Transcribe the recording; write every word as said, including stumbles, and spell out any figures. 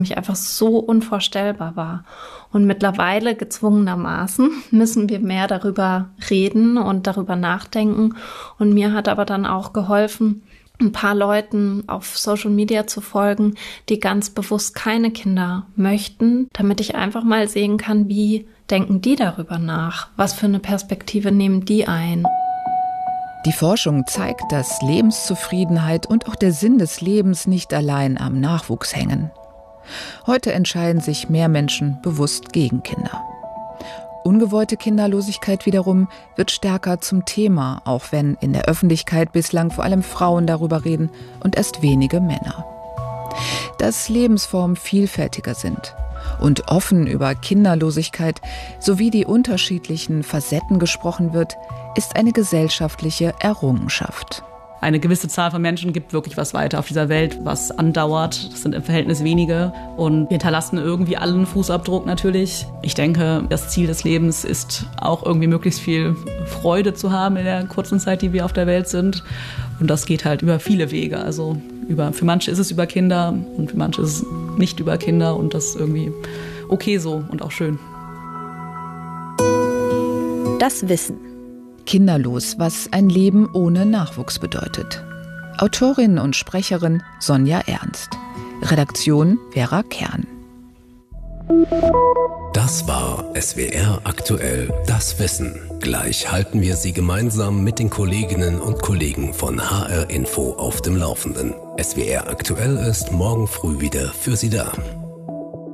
mich einfach so unvorstellbar war. Und mittlerweile gezwungenermaßen müssen wir mehr darüber reden und darüber nachdenken. Und mir hat aber dann auch geholfen, ein paar Leuten auf Social Media zu folgen, die ganz bewusst keine Kinder möchten, damit ich einfach mal sehen kann, wie denken die darüber nach? Was für eine Perspektive nehmen die ein? Die Forschung zeigt, dass Lebenszufriedenheit und auch der Sinn des Lebens nicht allein am Nachwuchs hängen. Heute entscheiden sich mehr Menschen bewusst gegen Kinder. Ungewollte Kinderlosigkeit wiederum wird stärker zum Thema, auch wenn in der Öffentlichkeit bislang vor allem Frauen darüber reden und erst wenige Männer. Dass Lebensformen vielfältiger sind und offen über Kinderlosigkeit sowie die unterschiedlichen Facetten gesprochen wird, ist eine gesellschaftliche Errungenschaft. Eine gewisse Zahl von Menschen gibt wirklich was weiter auf dieser Welt, was andauert. Das sind im Verhältnis wenige und wir hinterlassen irgendwie alle einen Fußabdruck natürlich. Ich denke, das Ziel des Lebens ist auch irgendwie möglichst viel Freude zu haben in der kurzen Zeit, die wir auf der Welt sind. Und das geht halt über viele Wege. Also über, für manche ist es über Kinder und für manche ist es nicht über Kinder und das ist irgendwie okay so und auch schön. Das Wissen. Kinderlos, was ein Leben ohne Nachwuchs bedeutet. Autorin und Sprecherin Sonja Ernst. Redaktion Vera Kern. Das war S W R aktuell das Wissen. Gleich halten wir Sie gemeinsam mit den Kolleginnen und Kollegen von H R Info auf dem Laufenden. S W R aktuell ist morgen früh wieder für Sie da.